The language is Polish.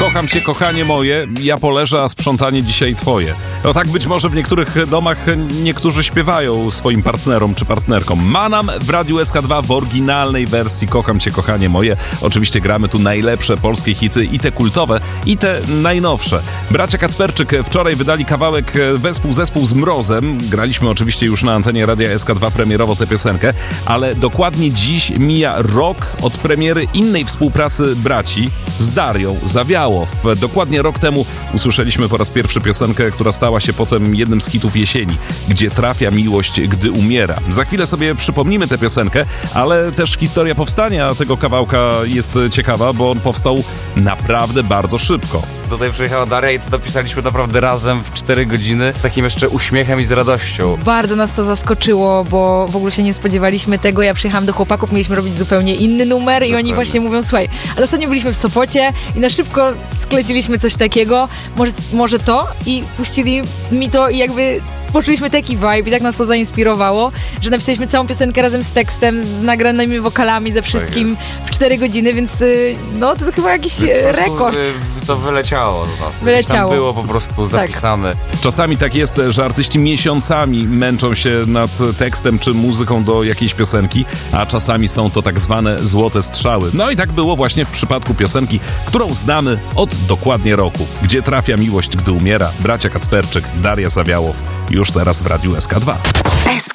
Kocham cię, kochanie moje, ja poleżę, a sprzątanie dzisiaj twoje. No tak być może w niektórych domach niektórzy śpiewają swoim partnerom czy partnerkom. Manam w Radiu SK2 w oryginalnej wersji Kocham cię, kochanie moje. Oczywiście gramy tu najlepsze polskie hity, i te kultowe, i te najnowsze. Bracia Kacperczyk wczoraj wydali kawałek zespół z Mrozem. Graliśmy oczywiście już na antenie Radia SK2 premierowo tę piosenkę, ale dokładnie dziś mija rok od premiery innej współpracy braci z Darią Zawiałow. Dokładnie rok temu usłyszeliśmy po raz pierwszy piosenkę, która stała się potem jednym z hitów jesieni, Gdzie trafia miłość, gdy umiera. Za chwilę sobie przypomnimy tę piosenkę, ale też historia powstania tego kawałka jest ciekawa, bo on powstał naprawdę bardzo szybko. Tutaj przyjechała Daria i to dopisaliśmy naprawdę razem w 4 godziny z takim jeszcze uśmiechem i z radością. Bardzo nas to zaskoczyło, bo w ogóle się nie spodziewaliśmy tego. Ja przyjechałam do chłopaków, mieliśmy robić zupełnie inny numer i oni właśnie mówią, słuchaj, ale ostatnio byliśmy w Sopocie i na szybko skleciliśmy coś takiego, może to, i puścili mi to i jakby poczuliśmy taki vibe i tak nas to zainspirowało, że napisaliśmy całą piosenkę razem z tekstem, z nagranymi wokalami, ze wszystkim w 4 godziny, więc no to jest chyba jakiś rekord. To wyleciało do nas. Wyleciało. Tam było po prostu zapisane. Czasami tak jest, że artyści miesiącami męczą się nad tekstem czy muzyką do jakiejś piosenki, a czasami są to tak zwane złote strzały. No i tak było właśnie w przypadku piosenki, którą znamy od dokładnie roku. Gdzie trafia miłość, gdy umiera. Bracia Kacperczyk, Daria Zawiałow. Już teraz w Radiu SK2.